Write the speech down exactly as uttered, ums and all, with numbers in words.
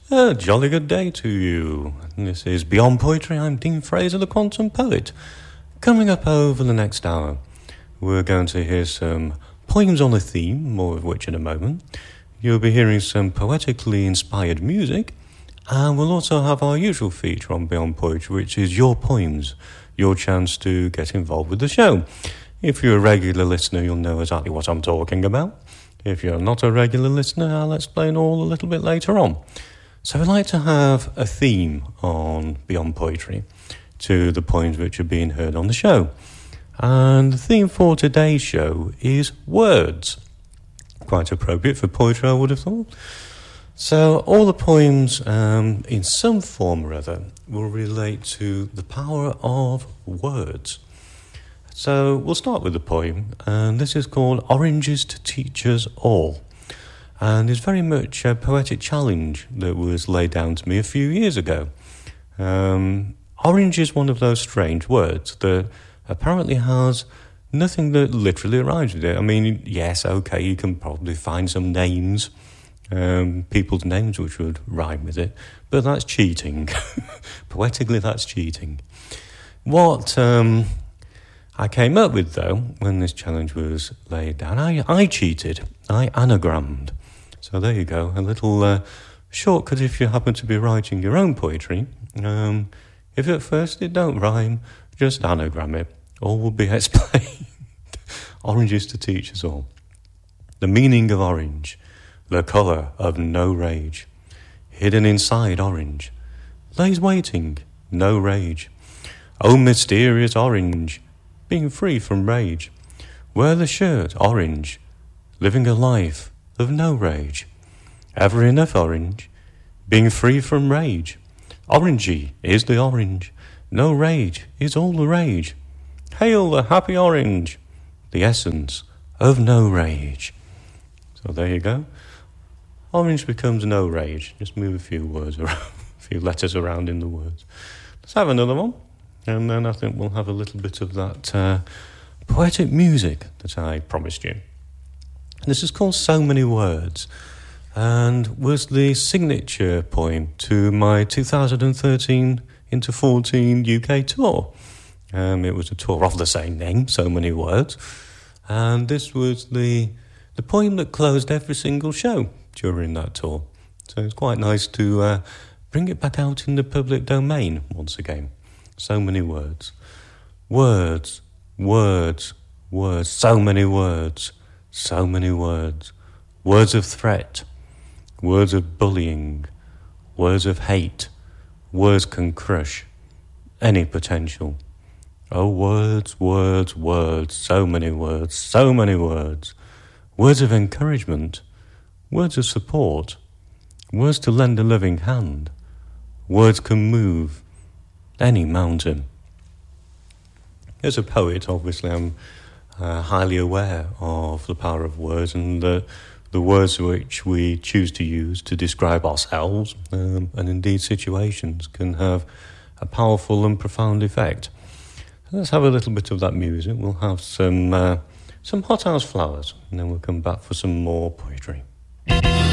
A jolly good day to you. This is Beyond Poetry. I'm Dean Fraser, the Quantum Poet. Coming up over the next hour, we're going to hear some poems on a theme, more of which in a moment. You'll be hearing some poetically inspired music, and we'll also have our usual feature on Beyond Poetry, which is your poems, your chance to get involved with the show. If you're a regular listener, you'll know exactly what I'm talking about. If you're not a regular listener, I'll explain all a little bit later on. So I'd like to have a theme on Beyond Poetry to the poems which are being heard on the show. And the theme for today's show is words. Quite appropriate for poetry, I would have thought. So all the poems, um, in some form or other, will relate to the power of words. So we'll start with the poem, and this is called Oranges to Teach Us All. And it's very much a poetic challenge that was laid down to me a few years ago. Um, orange is one of those strange words that apparently has nothing that literally rhymes with it. I mean, yes, okay, you can probably find some names, um, people's names which would rhyme with it, but that's cheating. Poetically, that's cheating. What um, I came up with, though, when this challenge was laid down, I, I cheated. I anagrammed. So there you go, a little uh, shortcut if you happen to be writing your own poetry. Um, if at first it don't rhyme, just anagram it. All will be explained. Oranges to teach us all. The meaning of orange, the colour of no rage. Hidden inside orange, lays waiting, no rage. Oh, mysterious orange, being free from rage. Wear the shirt orange, living a life of no rage. Ever enough orange, being free from rage. Orangey is the orange, no rage is all the rage. Hail the happy orange, the essence of no rage. So there you go. Orange becomes no rage. Just move a few words around, a few letters around in the words. Let's have another one, and then I think we'll have a little bit of that uh, poetic music that I promised you. This is called So Many Words, and was the signature poem to my two thousand thirteen into fourteen U K tour. Um, it was a tour of the same name, So Many Words, and this was the the poem that closed every single show during that tour. So it's quite nice to uh, bring it back out in the public domain once again. So many words. Words, words, words, so many words. So many words. Words of threat. Words of bullying. Words of hate. Words can crush any potential. Oh, words, words, words. So many words. So many words. Words of encouragement. Words of support. Words to lend a loving hand. Words can move any mountain. As a poet, obviously, I'm Uh, highly aware of the power of words and the, the words which we choose to use to describe ourselves um, and indeed situations can have a powerful and profound effect. So let's have a little bit of that music. We'll have some uh, some hothouse flowers, and then we'll come back for some more poetry.